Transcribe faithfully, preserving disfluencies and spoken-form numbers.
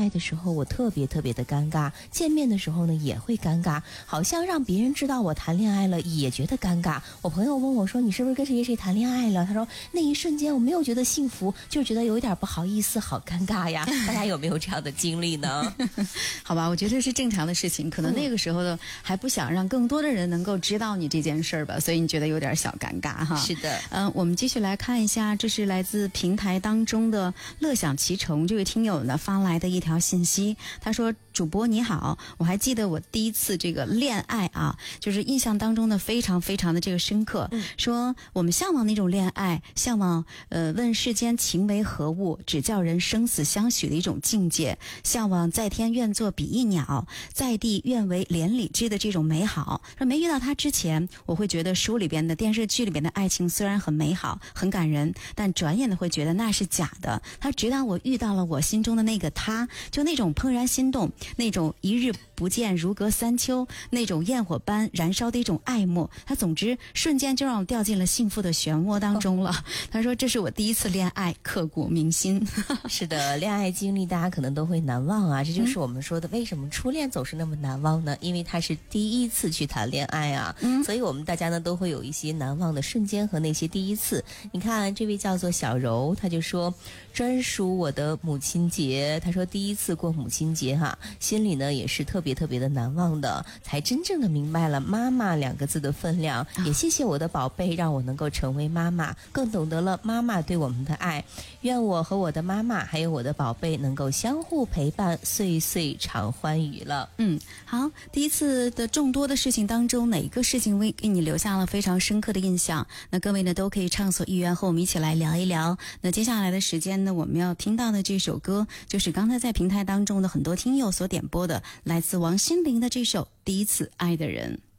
爱的时候我特别特别的尴尬，见面的时候呢也会尴尬，好像让别人知道我谈恋爱了也觉得尴尬。我朋友问我说你是不是跟谁谁谁谈恋爱了，他说那一瞬间我没有觉得幸福，就是觉得有一点不好意思，好尴尬呀。大家有没有这样的经历呢？ 好吧，我觉得是正常的事情，可能那个时候呢、嗯、还不想让更多的人能够知道你这件事儿吧，所以你觉得有点小尴尬哈。 是的， 嗯、呃，我们继续来看一下，这是来自平台当中的乐享其成这位听友呢发来的一条信息，他说主播你好，我还记得我第一次这个恋爱啊，就是印象当中呢非常非常的这个深刻、嗯、说我们向往那种恋爱，向往呃问世间情为何物，只叫人生死相许的一种境界，向往在天愿作比翼鸟，在地愿为连理枝的这种美好。说没遇到他之前，我会觉得书里边的电视剧里边的爱情虽然很美好很感人，但转眼的会觉得那是假的。他直到我遇到了我心中的那个他，就那种怦然心动，那种一日不见如隔三秋，那种焰火般燃烧的一种爱慕，他总之瞬间就让我掉进了幸福的漩涡当中了、哦、他说这是我第一次恋爱，刻骨铭心。 是的，恋爱经历大家可能都会难忘啊，这就是我们说的、嗯、为什么初恋总是那么难忘呢？因为他是第一次去谈恋爱啊、嗯、所以我们大家呢都会有一些难忘的瞬间和那些第一次。你看这位叫做小柔，他就说专属我的母亲节，他说第一次过母亲节哈，心里呢也是特别特别的难忘的，才真正的明白了妈妈两个字的分量、啊、也谢谢我的宝贝让我能够成为妈妈，更懂得了妈妈对我们的爱，愿我和我的妈妈还有我的宝贝能够相互陪伴，岁岁常欢愉了。 嗯，好，第一次的众多的事情当中，哪一个事情为给你留下了非常深刻的印象？那各位呢都可以畅所欲言和我们一起来聊一聊。那接下来的时间呢，我们要听到的这首歌就是刚才在平台当中的很多听友所点播的，来自王心凌的这首《第一次爱的人》。